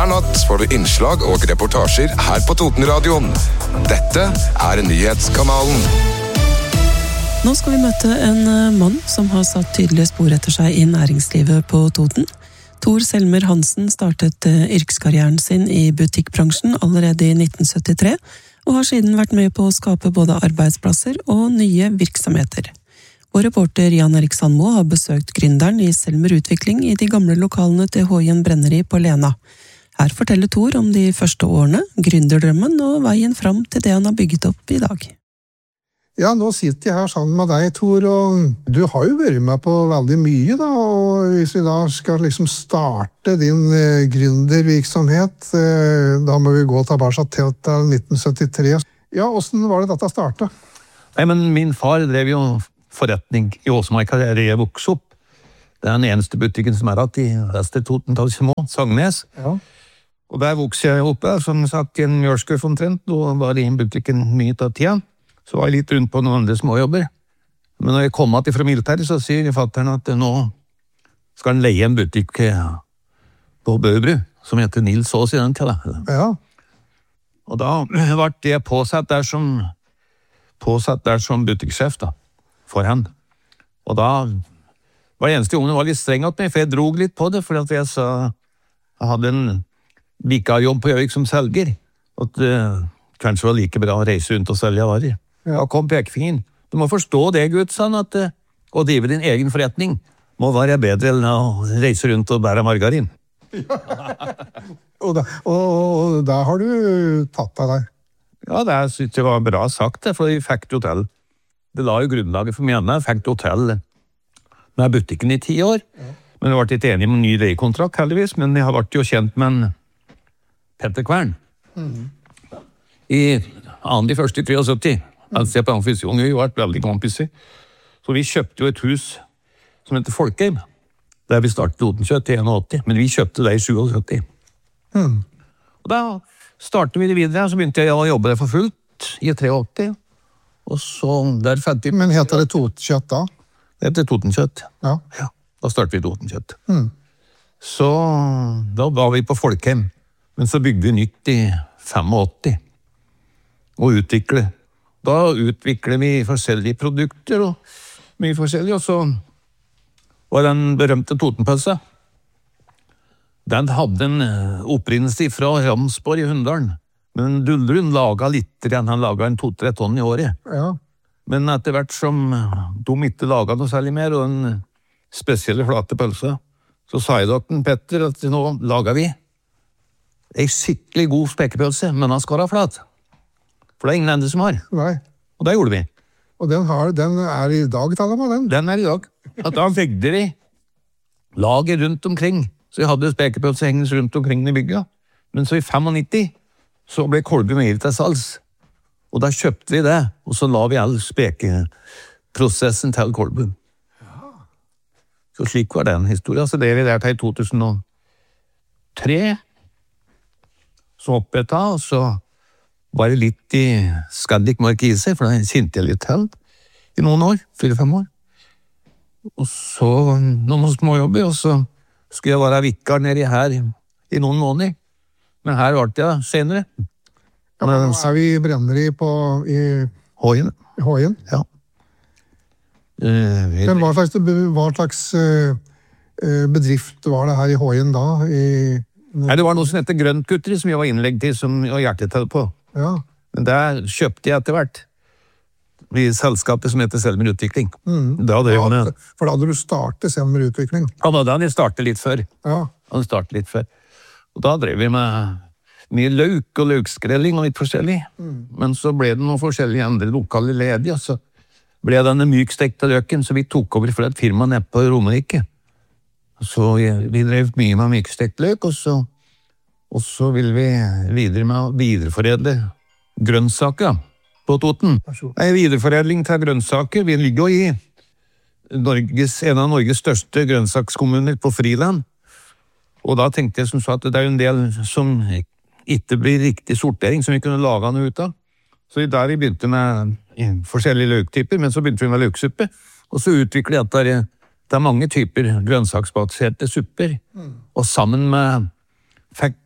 Hver natt får du innslag og reportasjer her på Totenradioen. Dette nyhetskanalen. Nå skal vi møte en mann som har satt tydelige spor etter seg i næringslivet på Toten. Tor Selmer Hansen startet yrkeskarrieren sin i butikkbransjen allerede i 1973, og har siden vært med på å skape både arbeidsplasser og nye virksomheter. Vår reporter Jan Erik Sandmo har besøkt gründeren i Selmer Utvikling i de gamle lokalene til Hoien Brenneri på Lena. Her forteller Tor om de første årene, gründerdrømmen og veien fram til det han har bygget opp i dag. Ja, nå sitter jeg her sammen med deg, Tor, og du har jo vært med på veldig mye, da, og hvis vi da skal liksom starte din gründervirksomhet, da må vi gå tilbake til 1973. Ja, hvordan var det dette startet? Nei, men min far drev jo forretning i Åsmarka, der jeg vokste opp. Det den eneste butikken som hatt i Vester Toten, Sagnes. Ja. Og der vokste jeg oppe, som sagt, i en mjølskuff omtrent, og var i butikken mye av tida. Så var jeg litt rundt på noen andre småjobber. Men når jeg kom til fra militæret, så sier fatteren at nå skal han leie en butikk på Bøbru, som heter Nils Aas i den tida. Ja. Og da ble jeg påsatt der som butikksjef da, for han. Og da var det eneste ungen var litt streng av meg, for jeg drog litt på det, fordi jeg sa jeg hadde en vikarjobb på Gjøvik som selger, og at det kanskje var like bra å reise rundt og selge varer. Ja, kom pekefingeren. Du må forstå det, Gud, sa han, at å drive din egen forretning må være bedre enn å reise rundt og bære margarin. Ja. og da har du tatt deg der. Ja, det synes jeg var bra sagt, for vi fikk det til. Det la jo grunnlaget for mine, jeg fikk det til med butikken i 10 år. Ja. Men jeg ble ikke enig om en ny leiekontrakt, heldigvis, men jeg har vært jo kjent med en Petter Kvern. I de første i 73. Altså jeg på Amfisjon, vi har vært veldig kompiser. Så vi kjøpte jo et hus som heter Folkheim, der vi startet Totenkjøtt i 81, men vi kjøpte det i 77. Og da startet vi det videre, så begynte jeg å jobbe der for fullt i 83, og så der ferdig. Men heter det Totenkjøtt da? Det heter Totenkjøtt. Ja. Ja, da startet vi Totenkjøtt. Så da var vi på Folkheim, men så bygde vi nytt i 85, og utvikle. Da utvikler vi forskjellige produkter og mye forskjellig, og så var den berømte Totenpølsa. Den hadde en opprinnelse fra Ramsborg i Hunndalen, men Dullrun laget litt, han laget en 2-3 tonn i året. Ja. Men etter hvert som de ikke laget noe særlig mer, og en spesielle flate pølse, så sa jeg til Petter at nå lager vi en skikkelig god spekepølse, men den skal være flat. For det ingen andre som har. Nei. Og det gjorde vi. Og den i dag, taler man den? Den i dag. At da vegde vi lager rundt omkring. Så vi hadde spekepølse hengende rundt omkring i bygget. Men så i 95, så ble Kolbu Meieri til salgs. Og da kjøpte vi det, og så la vi all spekeprosessen til Kolbu. Ja. Så slik var den historien. Så det vi der til i 2003, så hoppet jeg ta, og så var det litt i Scandic Markise, for da kjente jeg litt til i noen år, 4-5 år. Og så noen småjobber, og så skulle jeg være vikar nede her i noen måneder. Men her var det senere. Ja, men nå vi i Brenneri i Hoien. Ja. Men hva slags bedrift var det her i Hoien da? Nei, det var noe som heter Grøntkutteri, som jeg var innlegg til, som jeg var hjertetell på. Ja. Men der kjøpte jeg etter hvert i selskapet som heter Selmer Utvikling. For da hadde du startet Selmer Utvikling? Ja, da hadde jeg startet litt før. Ja. Og da drev vi med mye løk og løkskrelling og litt forskjellig. Men så ble det noen forskjellige andre lokale ledige, og så ble denne mykstekte løken, så vi tok over for et firma nede på Romerike. Så vi drev mye med mykstekt løk, og så vil vi videre med å videreforedle grønnsaker på Toten. Nei, videreforedling til grønnsaker. Vi ligger jo i en av Norges største grønnsakskommuner på Friland. Og da tenkte jeg som så at det er jo en del som ikke blir riktig sortering, som vi kunne lage noe ut av. Så der vi begynte med forskjellige løktyper, men så begynte vi med løksuppe, og så utviklet jeg at det er mange typer grønnsaksbaserte supper, og sammen med fikk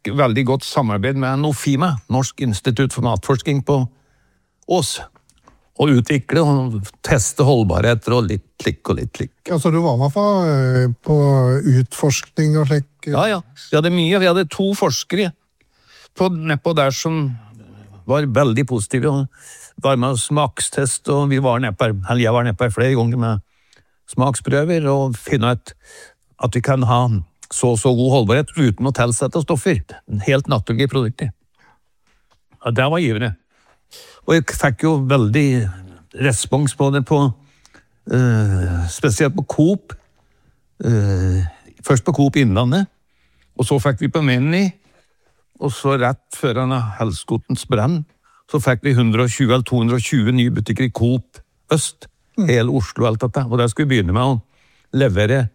fikk veldig godt samarbeid med NOFIMA, Norsk institutt for matforskning på Ås, og utvikle og teste holdbarheter og litt slik og litt slik. Altså, du var med på utforskning og slik? Ja. Vi hadde mye. Vi hadde 2 forskere nedpå der som var veldig positive og var med smakstest, og jeg var nedpå flere ganger med smaksprøver og finne ut at vi kan ha så god holdbarhet uten å tilsette stoffer. Helt naturlige produkter. Ja, det var givende. Og jeg fikk jo veldig respons på det spesielt på Coop. Først på Coop Innlandet, og så fikk vi på Meny, og så rett før Helskotens brann, så fikk vi 120 eller 220 nye butikker i Coop Øst, hele Oslo og alt dette. Og der skulle vi begynne med å levere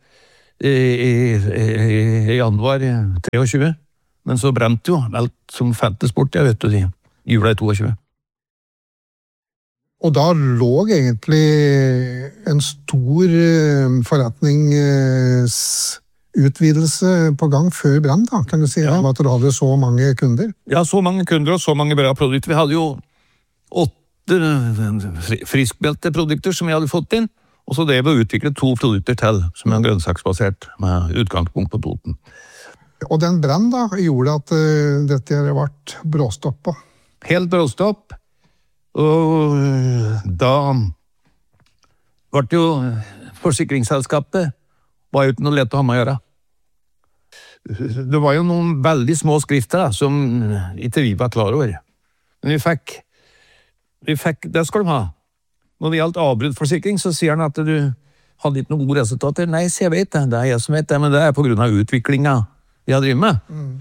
i januar 23, men så brente jo alt som fantes bort, jeg vet du, i jula i 22. Og da lå egentlig en stor forretningsutvidelse på gang før brann, da, kan du si, om at du hadde så mange kunder? Ja, så mange kunder og så mange bra produkter. Vi hadde jo 8 friskmelte produkter som vi hadde fått inn, og så det å utvikle 2 produkter til, som grønnsaksbasert, med utgangspunkt på Toten. Og den brann da, gjorde at dette ble bråstoppet? Helt bråstopp. Og da ble det jo forsikringsselskapet var jo ikke noe lett å ha med å gjøre. Det var jo noen veldig små skrifter da, som ikke vi var klar over. Men vi fikk, det skal de ha. Når det gjaldt avbruddforsikring, så sier han at du hadde ikke noen gode resultater. Nei, så jeg vet det, det er jeg som vet det, men det er på grunn av utviklingen vi har drevet med.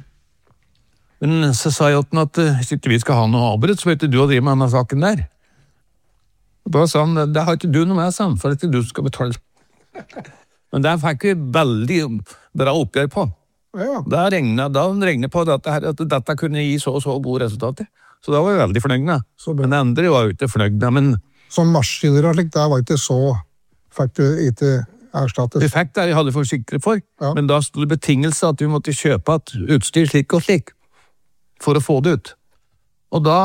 Men så sa jeg til han at hvis ikke vi skal ha noe avbrudd, så vet du å drive med denne saken der. Og da sa han, det har ikke du noe med seg, for det er ikke du som skal betale. Men det fikk vi veldig bra oppgjør på. Ja. Da regnet på at dette kunne gi så gode resultater. Så da var vi veldig fornøyd med. Men det andre var jo ikke fornøyd med. Men som maskiner og slik, det var ikke så, fikk du ikke erstattet? Vi fikk det jeg hadde forsikret for, men da stod det betingelse at vi måtte kjøpe et utstyr slik og slik, for å få det ut. Og da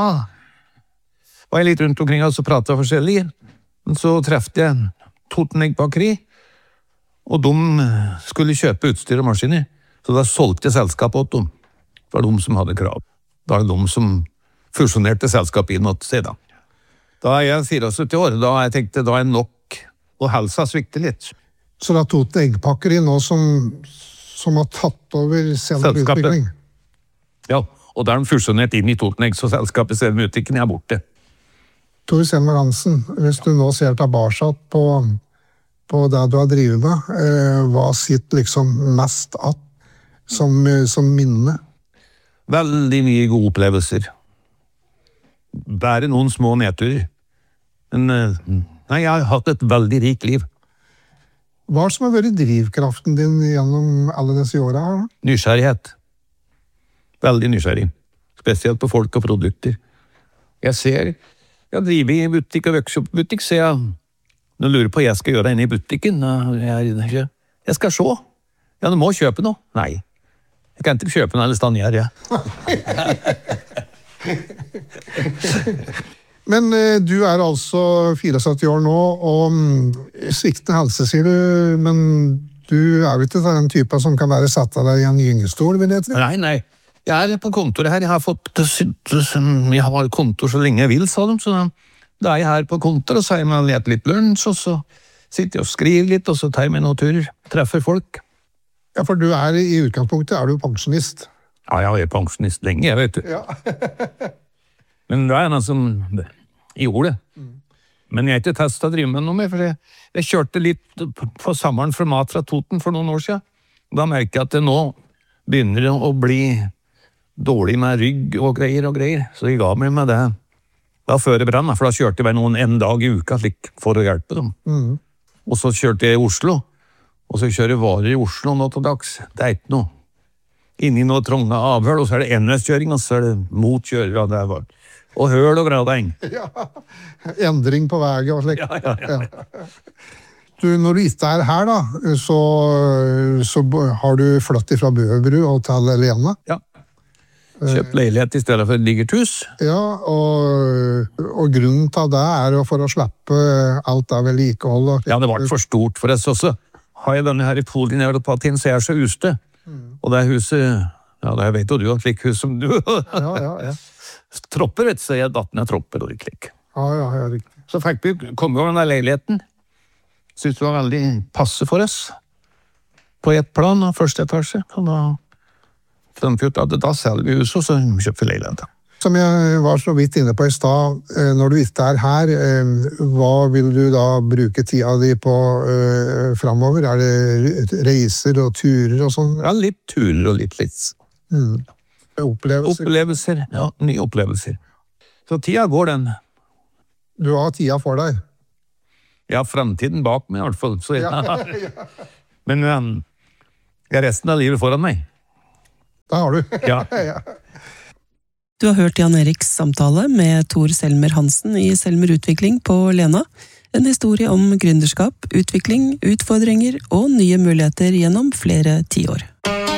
var jeg litt rundt omkring og så pratet forskjellig, men så trefte jeg Toten Egg Bakeri, og de skulle kjøpe utstyr og maskiner, så da solgte jeg selskapet åt dem. Det var de som hadde krav. Det var de som fusjonerte selskapet inn åt seg da. Da er jeg 74 år, da jeg tenkte da er nok, og helsa svikte litt. Så det er Toten Egg Bakeri nå som har tatt over selvutvikling? Ja, og da er de fusjonert inn i Toten Egg, så selskapet Selvutvikling er borte. Tor Selmer Hansen, hvis du nå ser tilbake på det du har drivet med, hva sitter liksom mest att som minne? Veldig mye gode opplevelser. Bare noen små nedturer. Men nei, jeg har hatt et veldig rikt liv. Hva er det som har vært drivkraften din gjennom alle disse årene her? Nysgjerrighet. Veldig nysgjerrig. Spesielt på folk og produkter. Jeg driver i butikk og workshop-butikk, så jeg lurer på hva jeg skal gjøre inne i butikken. Jeg skal se. Ja, du må kjøpe noe. Nei. Jeg kan ikke kjøpe noe eller stanjer, ja. Men du er altså 74 år nå, og sviktende helse, sier du, men du er jo ikke den typen som kan være satt av deg i en gyngestol, vil jeg tro? Nei. Jeg er på kontoret her. Jeg har kontor så lenge jeg vil, sa de, så da er jeg her på kontor, og så er jeg med å lete litt lunsj, og så sitter jeg og skriver litt, og så tar jeg med noen turer, treffer folk. Ja, for du er i utgangspunktet, er du pensjonist? Ja, jeg er pensjonist lenge, jeg vet du. Ja. Men det er noe som gjorde det. Men jeg har ikke testet å drive med noe mer, for jeg kjørte litt på sommeren for mat fra Toten for noen år siden. Da merker jeg at det nå begynner å bli dårlig med rygg og greier, så jeg ga meg med det. Da før det brann, for da kjørte jeg noen en dag i uka for å hjelpe dem. Og så kjørte jeg i Oslo, og så kjører varer i Oslo nå til dags. Det er ikke noe. Inni noe trånge avhør, og så er det enveiskjøring, og så er det motkjører, og det er var. Og høl og gradeng. Ja, endring på veien og slik. Ja. Du, når du ikke er her da, så har du flyttet fra Bøbru og til Lena. Ja. Kjøpt leilighet i stedet for et digert hus. Ja, og grunnen til det for å slippe alt det vedlikehold. Ja, det var for stort for oss også. Har jeg denne her i polyneuropatin, så jeg så uste. Og det huset, ja, det vet jo du, et slik hus som du. Ja. Tropper, vet du, så jeg datt ned tropper og litt slik. Ja, riktig. Så fikk vi komme over den der leiligheten. Synes det var veldig passe for oss. På ett plan, første etasje, og da fremført at da selger vi huset, og så kjøper vi leiligheten. Som jeg var så vidt inne på i stad, når du ikke her, hva vil du da bruke tida di på fremover? Det reiser og turer og sånn? Ja, litt turer og litt. Opplevelser? Opplevelser, ja, nye opplevelser. Så tida går den. Du har tida for deg? Ja, fremtiden bak meg i hvert fall. Så, Men jeg har resten av livet foran meg. Det har du. Ja. Du har hørt Jan Eriks samtale med Tor Selmer Hansen i Selmer Utvikling på Lena. En historie om gründerskap, utvikling, utfordringer og nye muligheter gjennom flere tiår.